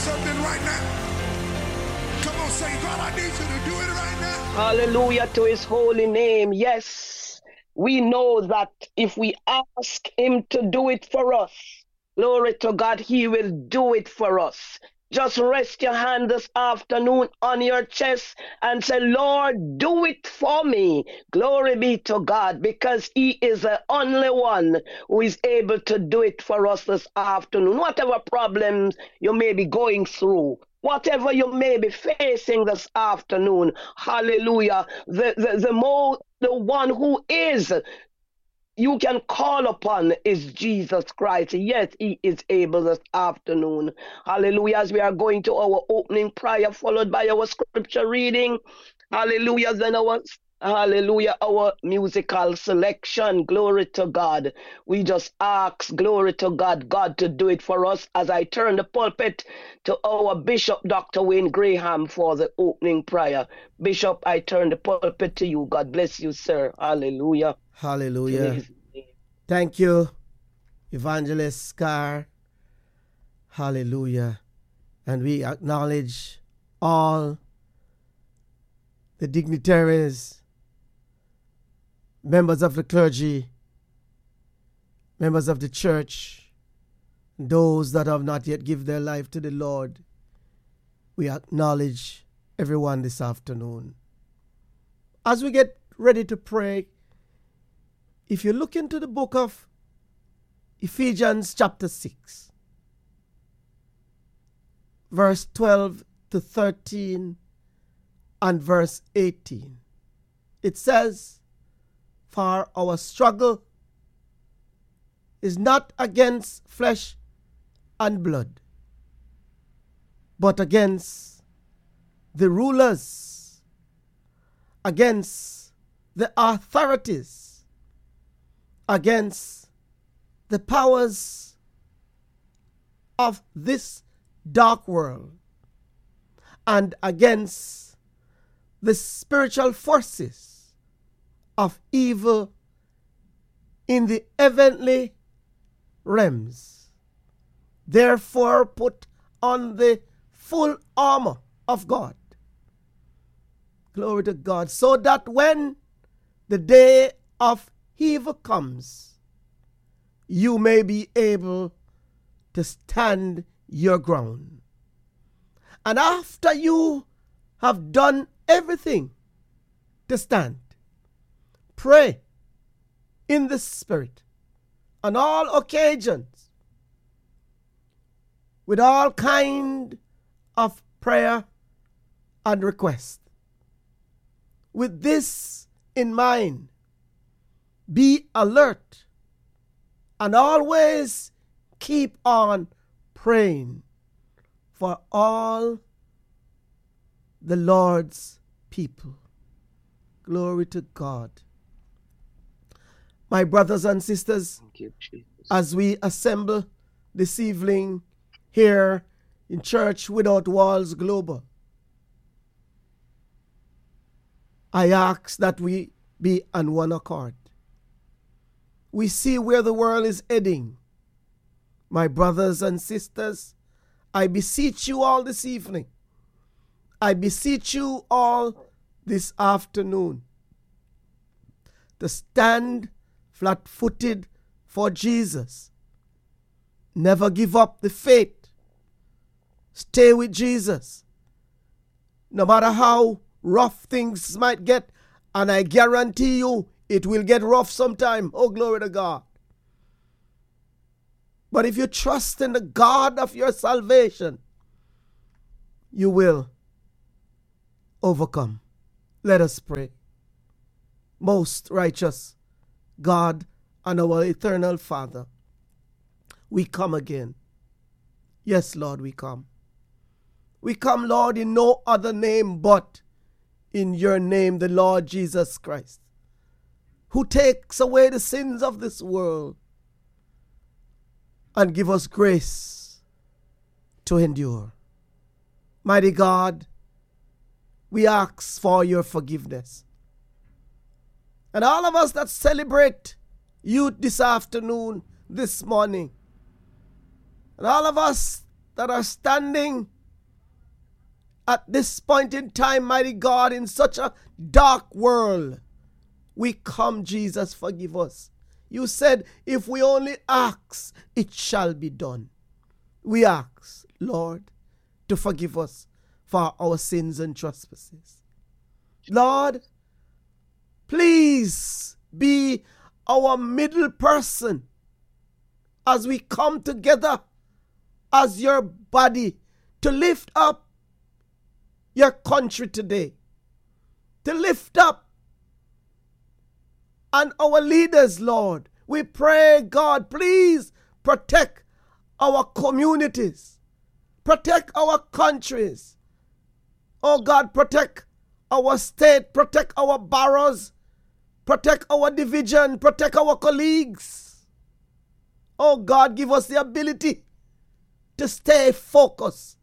something right now? Come on, say, God, I need you to do it right now. Hallelujah to his holy name. Yes, we know that if we ask him to do it for us, glory to God, he will do it for us. Just rest your hand this afternoon on your chest and say, Lord, do it for me. Glory be to God, because he is the only one who is able to do it for us this afternoon. Whatever problems you may be going through, whatever you may be facing this afternoon, hallelujah, the one who is you can call upon is Jesus Christ. Yes, he is able this afternoon. Hallelujah. As we are going to our opening prayer, followed by our scripture reading. Hallelujah. Then our musical selection. Glory to God. We just ask, glory to God, God to do it for us as I turn the pulpit to our Bishop, Dr. Wayne Graham, for the opening prayer. Bishop, I turn the pulpit to you. God bless you, sir. Hallelujah. Hallelujah. Thank you, Evangelist Scar. Hallelujah. And we acknowledge all the dignitaries, members of the clergy, members of the church, those that have not yet given their life to the Lord. We acknowledge everyone this afternoon. As we get ready to pray, if you look into the book of Ephesians chapter 6, verse 12 to 13 and verse 18, it says, for our struggle is not against flesh and blood, but against the rulers, against the authorities, against the powers of this dark world, and against the spiritual forces of evil in the heavenly realms. Therefore, put on the full armor of God. Glory to God. So that when the day of evil comes, you may be able to stand your ground. And after you have done everything to stand, pray in the Spirit on all occasions with all kind of prayer and request. With this in mind, be alert and always keep on praying for all the Lord's people. Glory to God. My brothers and sisters, Thank you, Jesus. as we assemble this evening here in Church Without Walls Global, I ask that we be on one accord. We see where the world is heading. My brothers and sisters, I beseech you all this evening. I beseech you all this afternoon to stand flat-footed for Jesus. Never give up the faith. Stay with Jesus. No matter how rough things might get, and I guarantee you it will get rough sometime. Oh, glory to God. But if you trust in the God of your salvation, you will overcome. Let us pray. Most righteous God and our eternal Father, we come again. Yes, Lord, we come. We come, Lord, in no other name but in your name, the Lord Jesus Christ, who takes away the sins of this world and give us grace to endure. Mighty God, we ask for your forgiveness. And all of us that celebrate youth this afternoon, this morning, and all of us that are standing at this point in time, mighty God, in such a dark world, we come, Jesus, forgive us. You said, if we only ask, it shall be done. We ask, Lord, to forgive us for our sins and trespasses. Lord, please be our middle person as we come together as your body to lift up your country today, to lift up and our leaders, Lord. We pray, God, please protect our communities, protect our countries. Oh God, protect our state, protect our boroughs, protect our division, protect our colleagues. Oh God, give us the ability to stay focused,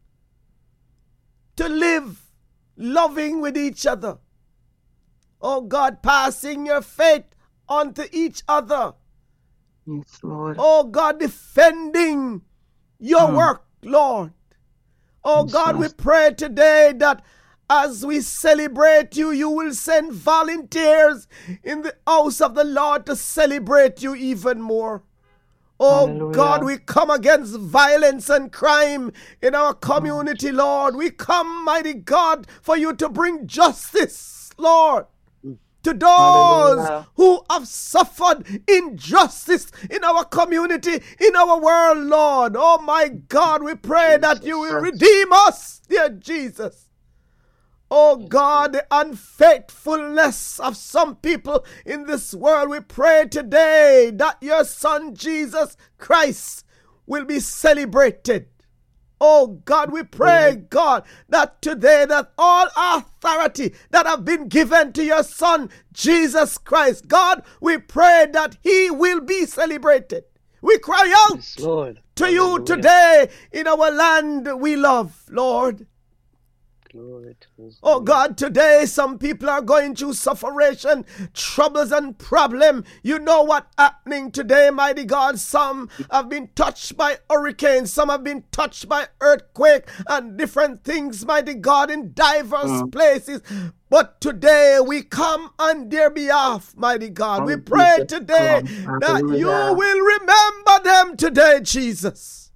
to live loving with each other. Oh God, passing your faith onto each other. Yes, Lord. Oh God, defending your work, Lord. Oh God, we pray today that as we celebrate you, you will send volunteers in the house of the Lord to celebrate you even more. Oh Hallelujah. God, we come against violence and crime in our community, Lord. We come, mighty God, for you to bring justice, Lord, to those Hallelujah. who have suffered injustice in our community, in our world, Lord. Oh my God, we pray that you will redeem us, dear Jesus. Oh God, the unfaithfulness of some people in this world, we pray today that your Son Jesus Christ will be celebrated. Oh God, we pray, God, that today that all authority that have been given to your Son Jesus Christ, God, we pray that he will be celebrated. We cry out Yes, Lord. to you Hallelujah. today in our land we love, Lord. Glory to his Oh name. God, today some people are going through suffering, troubles and problem. You know what happening today, mighty God. Some have been touched by hurricanes. Some have been touched by earthquake and different things, mighty God, in diverse places. But today we come on their behalf, mighty God. We pray today that you Hallelujah. will remember them today, Jesus.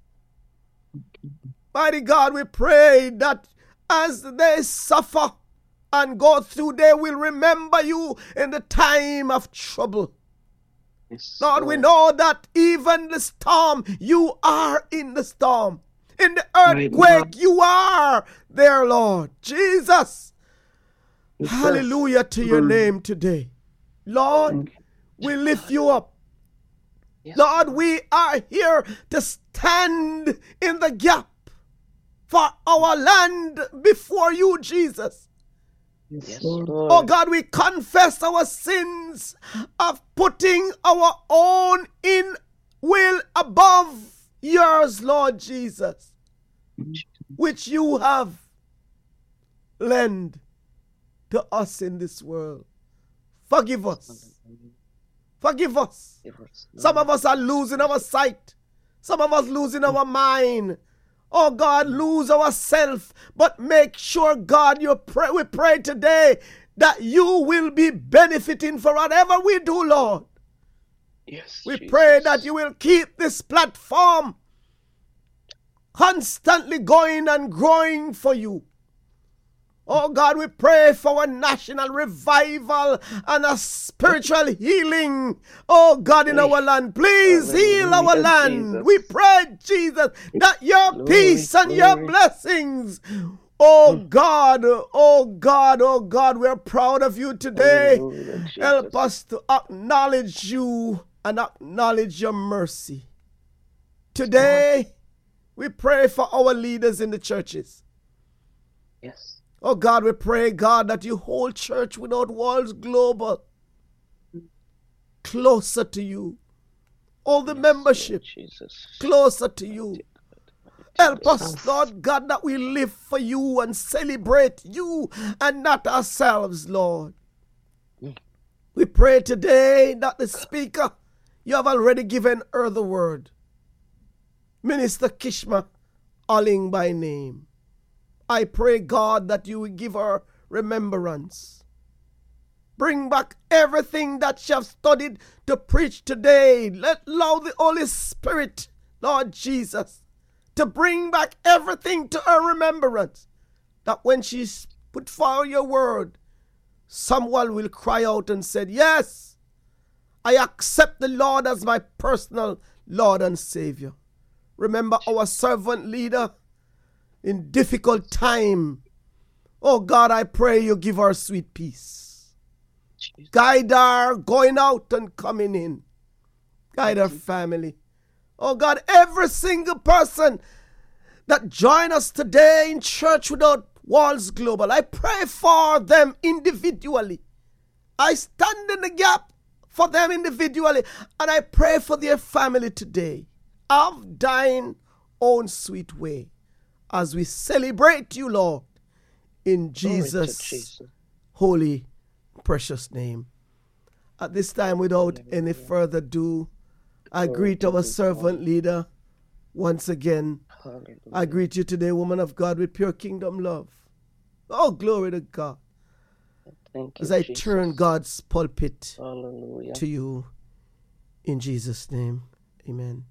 Mighty God, we pray that as they suffer and go through, they will remember you in the time of trouble. Yes, Lord, we know that even the storm, you are in the storm. In the earthquake, you are there, Lord. Jesus. Yes, Hallelujah to your name today. Lord, Thank you. we lift you up. Yes, Lord, we are here to stand in the gap for our land before you, Jesus. Yes, Oh Lord. God, we confess our sins of putting our own in will above yours, Lord Jesus, which you have lent to us in this world. Forgive us. Forgive us. Give us, Some Lord. of us are losing our sight. Some of us losing our mind. Oh God, lose ourselves. But make sure, God, we pray today that you will be benefiting for whatever we do, Lord. Yes, We Jesus. pray that you will keep this platform constantly going and growing for you. Oh God, we pray for a national revival and a spiritual healing. Oh God, in our land, please heal our Hallelujah, land. Jesus. We pray, Jesus, that your Glory, peace and your glory. blessings. Oh God, oh God, oh God, we're proud of you today. Hallelujah, Jesus. Help us to acknowledge you and acknowledge your mercy. Today, we pray for our leaders in the churches. Yes. Oh God, we pray, God, that you hold Church Without Walls Global closer to you. All the membership Lord Jesus. closer to you. Help us, Lord God, that we live for you and celebrate you and not ourselves, Lord. We pray today that the speaker, you have already given her the word. Minister Kishma Alling by name. I pray, God, that you will give her remembrance. Bring back everything that she has studied to preach today. Allow the Holy Spirit, Lord Jesus, to bring back everything to her remembrance. That when she put forward your word, someone will cry out and say, yes, I accept the Lord as my personal Lord and Savior. Remember our servant leader in difficult time. Oh God, I pray you give her sweet peace. Guide her going out and coming in. Guide her family. Oh God, every single person that join us today in Church Without Walls Global, I pray for them individually. I stand in the gap for them individually, and I pray for their family today. Of thine own sweet way, as we celebrate you, Lord, in Jesus' holy, precious name. At this time, without any further ado, I greet our servant leader once again. I greet you today, woman of God, with pure kingdom love. Oh, glory to God. As I turn God's pulpit to you, in Jesus' name, amen.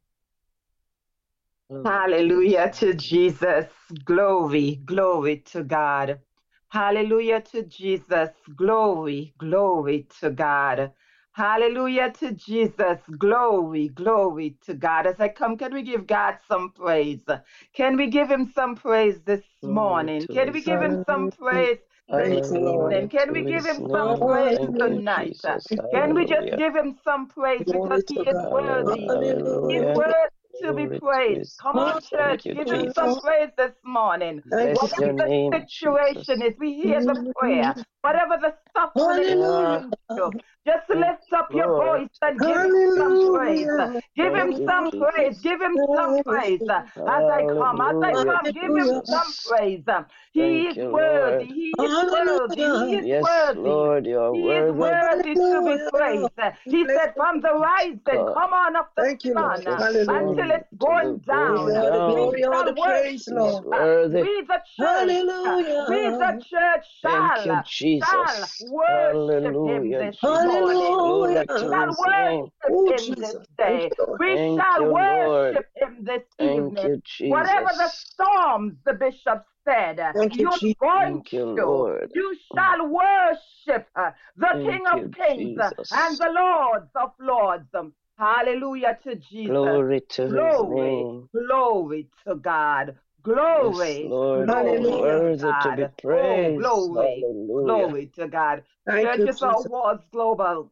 Hallelujah to Jesus. Glory, glory to God. Hallelujah to Jesus. Glory, glory to God. Hallelujah to Jesus. Glory, glory to God. As I come, can we give God some praise? Can we give him some praise this morning? Can we give him some praise this evening? Can we give him some praise tonight? Can we just give him some praise because he is worthy? He is worthy to be praised. Come on, church, give him some praise this morning. Whatever the situation is, we hear the prayer. Whatever the suffering is, just lift up your voice and give him some praise. Give him some praise. Give him some praise. As I come, give him some praise. He is worthy. He is worthy. He is worthy. Lord, you are He is worthy to be praised. He said, from the rising, come on up the sun until it's going down. We shall worship. We the church shall worship him this morning. We shall worship him this day. We shall worship him this evening. Whatever the storms the bishop said, you're going to. You shall worship the King of Kings and the Lords of Lords. Hallelujah to Jesus. Glory to his name. Glory to God. Glory. Yes, Lord, glory worthy to be praised. Oh, glory. Glory to God. Churches of Walls Global.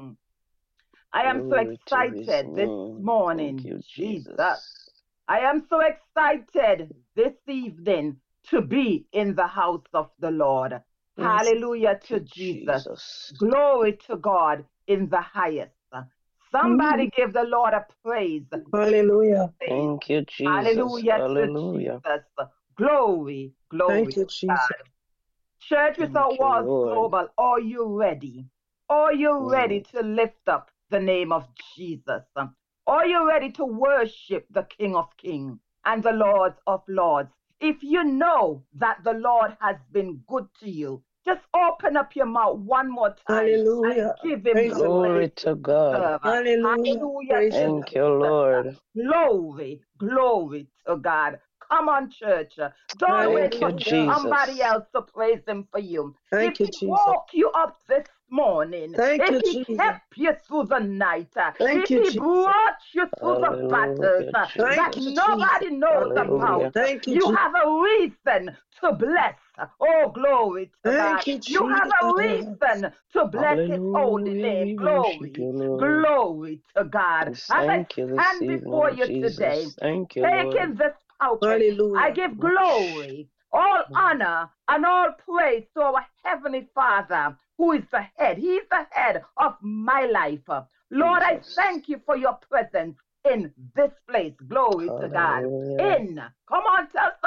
I am so excited this morning. Jesus. I am so excited this evening to be in the house of the Lord. Yes. Hallelujah to Jesus. Glory to God in the highest. Somebody give the Lord a praise. Hallelujah. Thank you, Jesus. Hallelujah to Jesus. Glory, glory. Thank you, Jesus. God. Church Without Walls Global, are you ready? Are you ready to lift up the name of Jesus? Are you ready to worship the King of Kings and the Lord of Lords? If you know that the Lord has been good to you, just open up your mouth one more time. Hallelujah. And give him glory to God. Hallelujah. Thank you, Lord. Glory, glory to God. Come on, church. Don't wait for somebody else to praise him for you. If he woke you up this morning, if he kept you through the night, if he brought you through the battles that nobody knows about, you have a reason to bless. Oh, glory to God. You have a reason to bless his holy name. Glory, glory to God. As I stand before you today, taking this pulpit, I give glory, all honor, and all praise to our Heavenly Father, who is the head. He's the head of my life. Lord, I thank you for your presence in this place. Glory to God. Come on, tell somebody.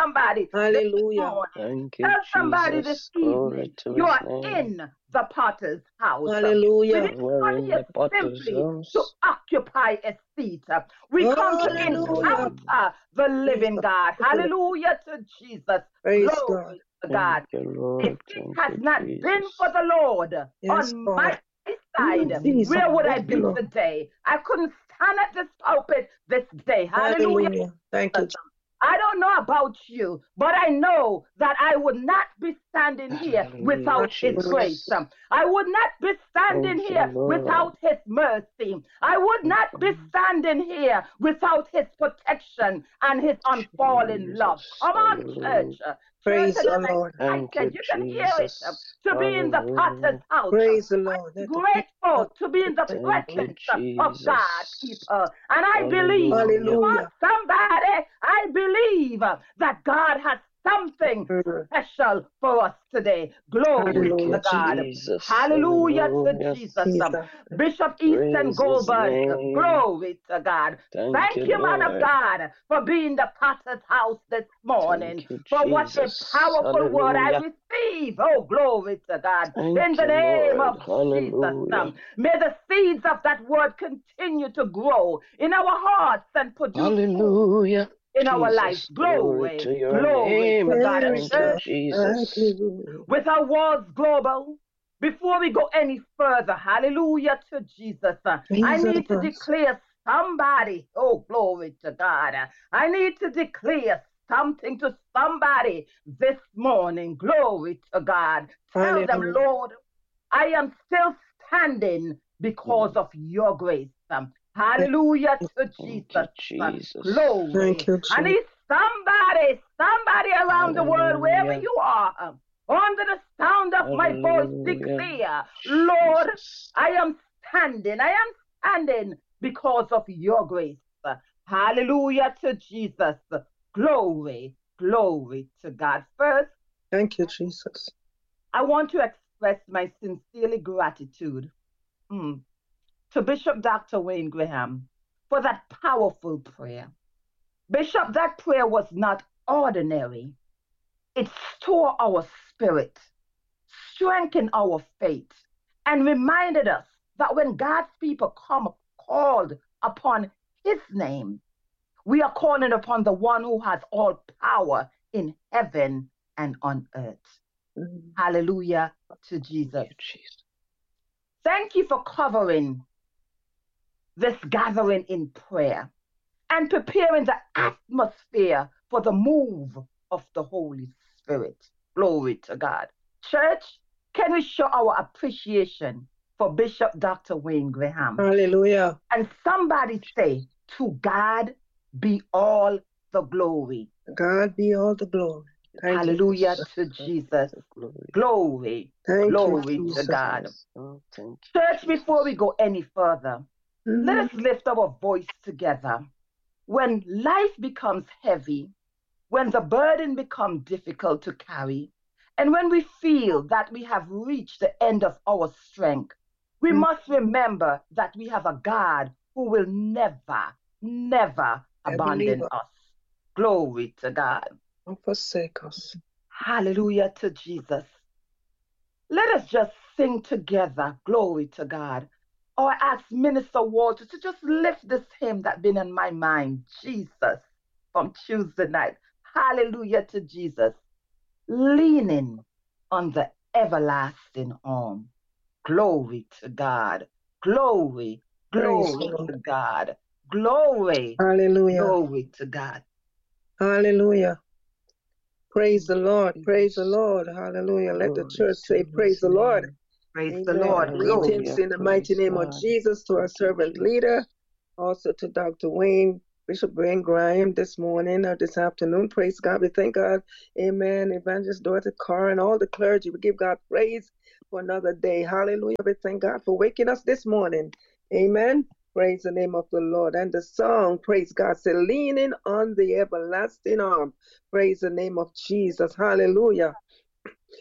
somebody Hallelujah. this morning. Thank you, Tell somebody this Jesus. Glory evening, to you his are name. in the potter's house. We Hallelujah. didn't We're come in here the potter's simply to house. occupy a seat. We come to Hallelujah. encounter the living Jesus. God. Hallelujah to Jesus. Praise God. Glory to God. Thank you, If Lord. it Thank has you, not been Jesus. for the Lord Yes, on God. my side, Jesus. where would I Thank you, be Lord. today? I couldn't stand at this pulpit this day. Hallelujah. Hallelujah. Thank you, Jesus. I don't know about you, but I know that I would not be standing here Hallelujah, without His grace. Jesus. I would not be standing Thank you, here Lord. without His mercy. I would not be standing here without His protection and His unfallen love. Jesus. Come on, Hallelujah. church. Praise Church, the and I'm Lord. Thank you, excited. You can hear it. Jesus. To be in the potter's Hallelujah. house. Praise the Lord. Let the Grateful to be in the Thank you, presence of God's Jesus. people. And I believe, Hallelujah. come on, Hallelujah. somebody, I believe that God has something special for us today. Glory Thank Hallelujah. you, to God. Jesus. Hallelujah to Hallelujah. Jesus. Jesus. Bishop Easton Praise his Goldberg, name. glory to God. Thank you, Thank you, man of Lord. God, for being the potter's house this morning. Thank you, For what a Jesus. powerful word I Hallelujah. receive. Oh, glory to God. Thank In the you, name Lord. of Jesus. Hallelujah. May the seeds of that word continue to grow in our hearts and produce fruit Hallelujah. in our life. Jesus, glory to Glory, your glory name. to God. And Thank you, church, Jesus. Hallelujah. with our words global, before we go any further, hallelujah to Jesus, I need to declare somebody, oh, glory to God. I need to declare something to somebody this morning. Glory to God. Tell them, Hallelujah. Lord, I am still standing because of your grace. Hallelujah to Thank you, Jesus. Jesus. Glory. Thank you, I Jesus. need somebody around the world, wherever Hallelujah. you are, under the sound of my voice, Hallelujah. declare, Lord, Jesus. I am standing because of your grace. Hallelujah to Jesus. Glory, glory to God. First, Thank you, Jesus. I want to express my sincerely gratitude to Bishop Dr. Wayne Graham for that powerful prayer. Bishop, that prayer was not ordinary. It stored our spirit, strengthened our faith, and reminded us that when God's people come called upon His name, we are calling upon the one who has all power in heaven and on earth. Hallelujah to Jesus. Thank you, Jesus. Thank you for covering this gathering in prayer and preparing the atmosphere for the move of the Holy Spirit. Glory to God. Church, can we show our appreciation for Bishop Dr. Wayne Graham? Hallelujah. And somebody say, to God be all the glory. God be all the glory. Thank Hallelujah you, to Jesus. Glory. Glory, Thank glory you, to Jesus. God. Oh, thank you, Church, Jesus. before we go any further, let us lift our voice together. When life becomes heavy, when the burden becomes difficult to carry, and when we feel that we have reached the end of our strength, we must remember that we have a God who will never abandon us. Glory to God. Don't forsake us. Hallelujah to Jesus. Let us just sing together, glory to God. Or I ask Minister Walter to just lift this hymn that's been in my mind, Jesus, from Tuesday night. Hallelujah to Jesus. Leaning on the everlasting arm. Glory to God. Glory, glory to God. Glory, hallelujah. Glory to God. Hallelujah. Praise the Lord. Praise the Lord. Hallelujah. Let the church say, praise the Lord. Praise the Lord. Greetings in the mighty name of Jesus to our servant leader, also to Dr. Wayne, Bishop Wayne Graham this morning or this afternoon. Praise God. We thank God. Amen. Evangelist Dorothy Carr and all the clergy. We give God praise for another day. Hallelujah. We thank God for waking us this morning. Amen. Praise the name of the Lord. And the song, praise God, say, leaning on the everlasting arm. Praise the name of Jesus. Hallelujah.